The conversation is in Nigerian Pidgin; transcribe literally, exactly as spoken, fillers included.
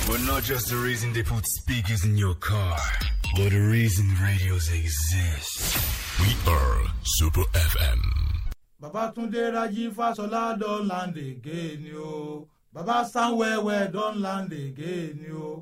But not just the reason they put speakers in your car, but the reason radios exist. We are Super F M. Babatunde Raji Fasola don't land again, yo. Baba Sanwewe don't land again, yo.